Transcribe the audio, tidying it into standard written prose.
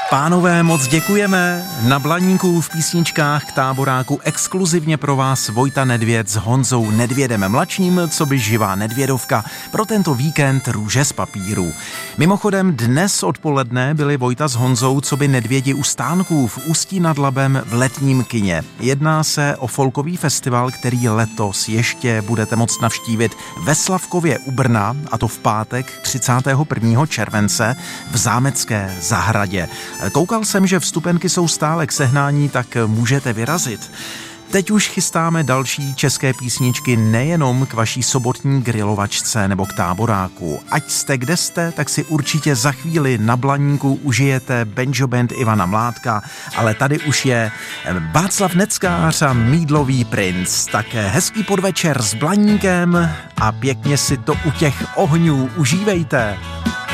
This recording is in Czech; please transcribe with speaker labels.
Speaker 1: Pánové, moc děkujeme. Na Blaníku v písničkách k Táboráku exkluzivně pro vás Vojta Nedvěd s Honzou Nedvědem mladším, co by živá Nedvědovka, pro tento víkend Růže z papíru. Mimochodem dnes odpoledne byli Vojta s Honzou co by Nedvědi u stánků v Ústí nad Labem v letním kině. Jedná se o folkový festival, který letos ještě budete moct navštívit ve Slavkově u Brna, a to v pátek 31. července v Zámecké zahradě. Koukal jsem, že vstupenky jsou stále k sehnání, tak můžete vyrazit. Teď už chystáme další české písničky nejenom k vaší sobotní grilovačce nebo k Táboráku. Ať jste kde jste, tak si určitě za chvíli na Blaníku užijete Banjo Band Ivana Mládka, ale tady už je Václav Neckář a Mídlový princ. Tak hezký podvečer s Blaníkem a pěkně si to u těch ohňů užívejte.